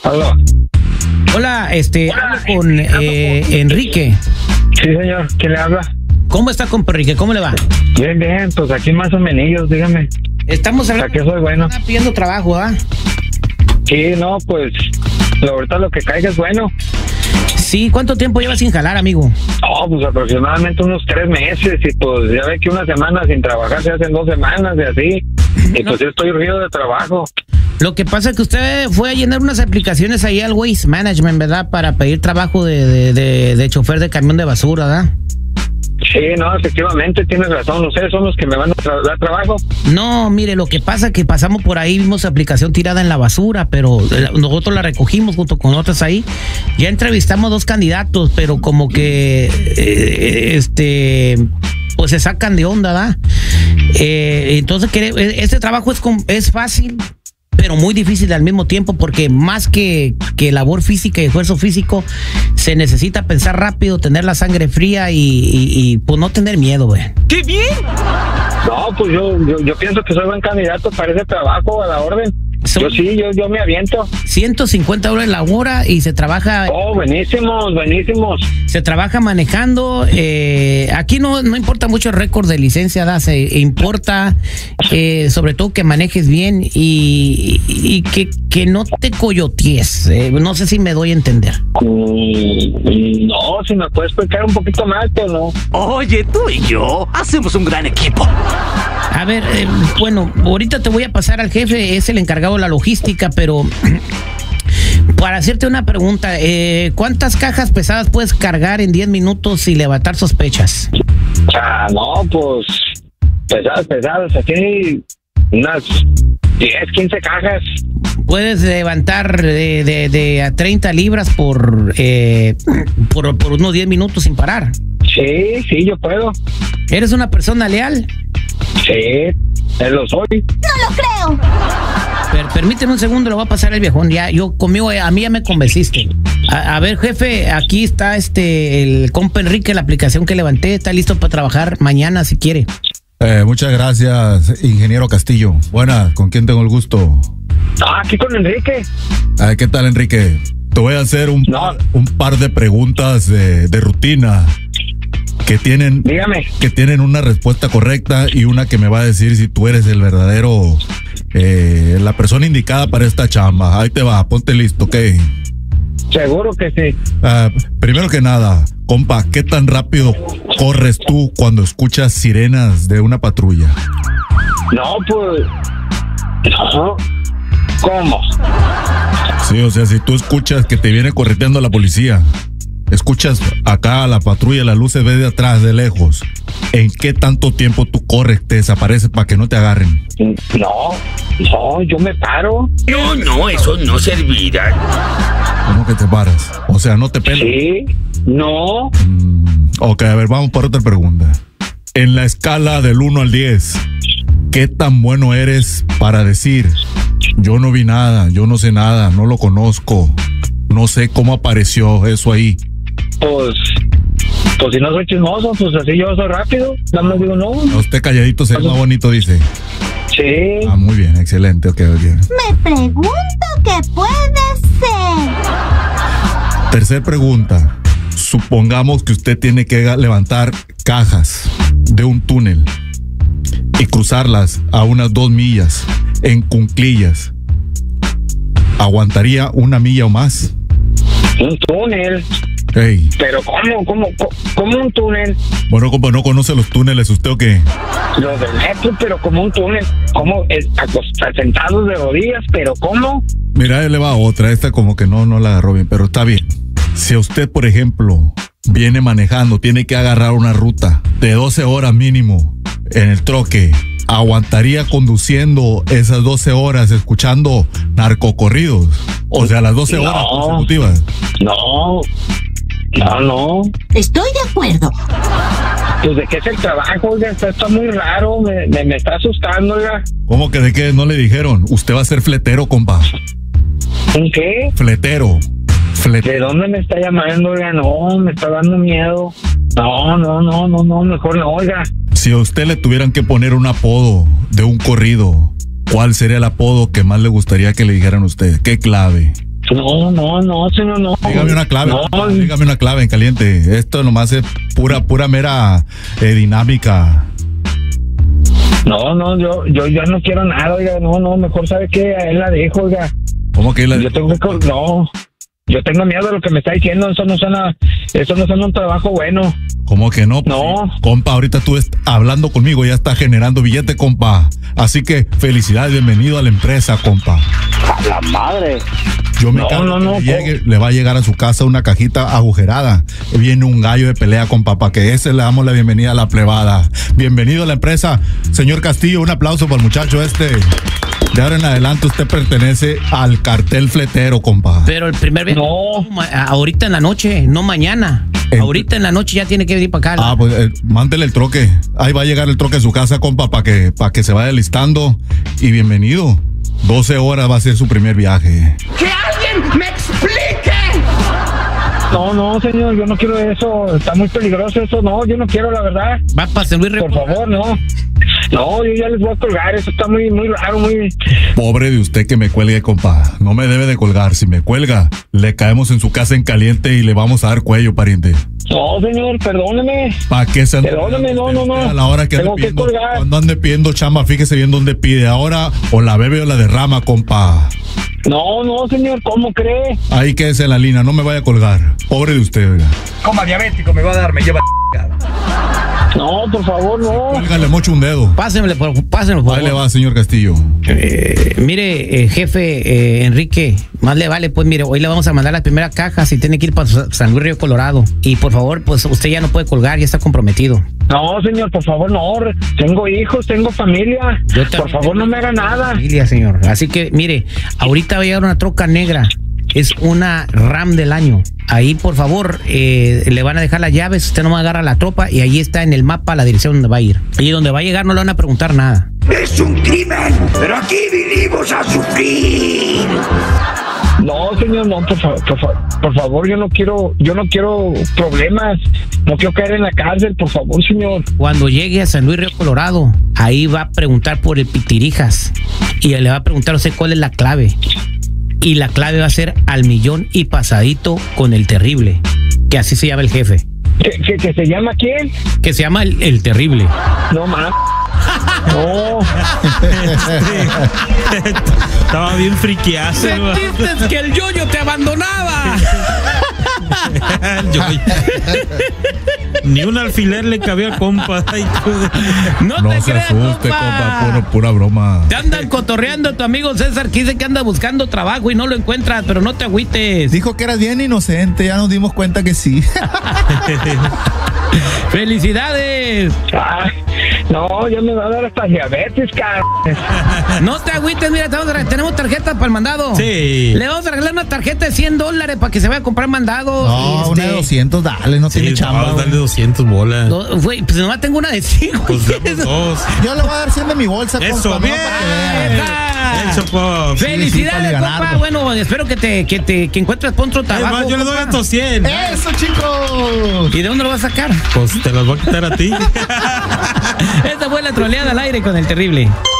Aló. Hola, hablo con Enrique. Sí, señor. ¿Quién le habla? ¿Cómo está, compa Enrique? ¿Cómo le va? Bien, bien. Pues aquí más o menos, dígame. Estamos hablando. Aquí soy bueno. Está pidiendo trabajo, ¿ah? Sí, no, pues ahorita lo que caiga es bueno. Sí, ¿cuánto tiempo llevas sin jalar, amigo? No, pues aproximadamente unos 3 meses y pues ya ve que una semana sin trabajar se hacen 2 semanas y así. Y pues yo estoy urgido de trabajo. Lo que pasa es que usted fue a llenar unas aplicaciones ahí al Waste Management, ¿verdad? Para pedir trabajo de chofer de camión de basura, ¿verdad? Sí, no, efectivamente, tienes razón. Ustedes son los que me van a dar trabajo. No, mire, lo que pasa es que pasamos por ahí, vimos aplicación tirada en la basura, pero nosotros la recogimos junto con otras ahí. Ya entrevistamos 2 candidatos, pero como que pues se sacan de onda, ¿verdad? Entonces, este trabajo es fácil, pero muy difícil al mismo tiempo, porque más que labor física y esfuerzo físico, se necesita pensar rápido, tener la sangre fría y pues no tener miedo, güey. ¡Qué bien! No, pues yo pienso que soy buen candidato para ese trabajo, a la orden. Yo me aviento. $150 la hora y se trabaja. Oh, buenísimos. Se trabaja manejando. Aquí no importa mucho el récord de licencia, ¿da? Se importa sobre todo que manejes bien y que no te coyotees. No sé si me doy a entender. No, si me puedes explicar un poquito más, pero no. Oye, tú y yo hacemos un gran equipo. A ver, bueno, ahorita te voy a pasar al jefe, es el encargado de la logística, pero para hacerte una pregunta, ¿cuántas cajas pesadas puedes cargar en 10 minutos y levantar sospechas? No, pues pesadas, aquí unas 10, 15 cajas. Puedes levantar de a 30 libras por unos 10 minutos sin parar. Sí, yo puedo. ¿Eres una persona leal? Sí, lo soy. ¡No lo creo! Permíteme un segundo, lo voy a pasar el viejón. Conmigo, a mí ya me convenciste. A ver, jefe, aquí está el compa Enrique, la aplicación que levanté, está listo para trabajar mañana si quiere. Muchas gracias, ingeniero Castillo. Buenas, ¿con quién tengo el gusto? Aquí con Enrique. ¿Qué tal, Enrique? Te voy a hacer un par de preguntas de rutina que tienen una respuesta correcta y una que me va a decir si tú eres el verdadero, la persona indicada para esta chamba. Ahí te va, ponte listo, ¿ok? Seguro que sí. Primero que nada, compa, ¿qué tan rápido corres tú cuando escuchas sirenas de una patrulla? No, pues... No. ¿Cómo? Sí, o sea, si tú escuchas que te viene correteando la policía, escuchas acá a la patrulla, las luces ves de atrás, de lejos, ¿en qué tanto tiempo tú corres, te desapareces para que no te agarren? No, yo me paro. No, eso no servirá. ¿Cómo que te paras? O sea, ¿no te pelas? Sí, no. Ok, a ver, vamos por otra pregunta. En la escala del 1 al 10, ¿qué tan bueno eres para decir: yo no vi nada, yo no sé nada, no lo conozco, no sé cómo apareció eso ahí? Pues si no soy chismoso, pues así yo soy rápido. Nada más digo no. A usted calladito se ve más bonito, dice. Sí. Muy bien, excelente, ok. Me pregunto qué puede ser. Tercer pregunta. Supongamos que usted tiene que levantar cajas de un túnel y cruzarlas a unas 2 millas en cunclillas. ¿Aguantaría 1 milla o más? Un túnel. Hey. Pero ¿cómo un túnel? Bueno, como no conoce los túneles, ¿usted o qué? Los del metro, pero como un túnel. ¿Cómo? Sentados de rodillas, pero ¿cómo? Mira, él le va a otra. Esta como que no la agarró bien, pero está bien. Si usted, por ejemplo, viene manejando, tiene que agarrar una ruta de 12 horas mínimo en el troque, ¿aguantaría conduciendo esas 12 horas escuchando narcocorridos? O sea, las 12 horas consecutivas. No. Estoy de acuerdo. Pues de qué es el trabajo, oiga, está muy raro, me está asustando, oiga. ¿Cómo que de qué? No le dijeron. Usted va a ser fletero, compa. ¿Un qué? Fletero. ¿De dónde me está llamando, oiga? No, me está dando miedo. No, mejor no, oiga. Si a usted le tuvieran que poner un apodo de un corrido, ¿cuál sería el apodo que más le gustaría que le dijeran a usted? ¿Qué clave? No, señor, no. Dígame una clave, No, dígame una clave en caliente. Esto nomás es pura mera dinámica. no, yo ya no quiero nada, oiga, no, mejor sabe que a él la dejo, oiga. ¿Cómo que Yo tengo que, yo tengo miedo de lo que me está diciendo, eso no suena un trabajo bueno. ¿Cómo que no? No. Compa, ahorita tú hablando conmigo ya está generando billete, compa. Así que felicidades, bienvenido a la empresa, compa. A la madre. Yo me encargo que le va a llegar a su casa una cajita agujerada. Viene un gallo de pelea, compa, para que ese le damos la bienvenida a la plebada. Bienvenido a la empresa. Señor Castillo, un aplauso para el muchacho este. De ahora en adelante usted pertenece al cartel fletero, compa. Pero el primer viaje, ahorita en la noche, no mañana. Ahorita en la noche ya tiene que venir para acá. Pues mándele el troque. Ahí va a llegar el troque a su casa, compa, para que se vaya listando. Y bienvenido. 12 horas va a ser su primer viaje. ¡Que alguien me explique! No, señor, yo no quiero eso. Está muy peligroso eso. No, yo no quiero, la verdad. Va para San Luis. Por favor, no. No, yo ya les voy a colgar. Eso está muy raro, muy... Pobre de usted que me cuelgue, compa. No me debe de colgar. Si me cuelga, le caemos en su casa en caliente y le vamos a dar cuello, pariente. No, señor, perdóneme. ¿Para qué se anda? Perdóneme, no. A la hora que tengo que colgar. Cuando ande pidiendo chamba, fíjese bien dónde pide. Ahora o la bebe o la derrama, compa. No, señor, ¿cómo cree? Ahí quédese en la línea, no me vaya a colgar. Pobre de usted, oiga. Coma diabético me va a dar, me lleva. No, por favor, no. Cuélgale mocho un dedo. Pásenlo, por Ahí favor. le va, señor Castillo. Mire, jefe Enrique, más le vale, pues mire, hoy le vamos a mandar la primera caja si tiene que ir para San Luis Río Colorado. Y por favor, pues usted ya no puede colgar, ya está comprometido. No, señor, por favor, no. Tengo hijos, tengo familia. Por favor, no me haga nada. Familia, señor. Así que, mire, ahorita va a llegar una troca negra. Es una RAM del año. Ahí, por favor, le van a dejar las llaves. Usted no va a agarrar la tropa y ahí está en el mapa la dirección donde va a ir. Y donde va a llegar no le van a preguntar nada. ¡Es un crimen! ¡Pero aquí vinimos a sufrir! No, señor, no, por favor, yo no quiero problemas. No quiero caer en la cárcel, por favor, señor. Cuando llegue a San Luis Río Colorado, ahí va a preguntar por el Pitirijas y le va a preguntar a usted cuál es la clave. Y la clave va a ser al millón y pasadito con el terrible, que así se llama el jefe. ¿Que se llama quién? Que se llama el terrible. No, más. No. Estaba bien friqueazo. Sentiste que el yoyo te abandonaba. Ni un alfiler le cabía al compa. No te se creas, asuste, compa, pura broma. Te andan cotorreando tu amigo César, que dice que anda buscando trabajo y no lo encuentras, pero no te agüites. Dijo que eras bien inocente, ya nos dimos cuenta que sí. ¡Felicidades! Ay, no, ya me va a dar hasta diabetes, No te agüites, mira, tenemos tarjetas para el mandado. Sí. Le vamos a regalar una tarjeta de $100 para que se vaya a comprar mandado. No, una de 200, dale, no tiene chamba. Dale 200 bolas. Güey, pues nomás tengo una de 5. Pues damos dos. Yo le voy a dar 100 de mi bolsa, Eso, compa, bien. no, para que vean. Eso, pop. Felicidades, para compa. ganar. Bueno, espero que encuentres otro trabajo. Además, yo le doy compa. estos 100. ¡Eso, chicos! ¿Y de dónde lo vas a sacar? Pues te las voy a quitar a ti. Esta fue la troleada al aire con el terrible.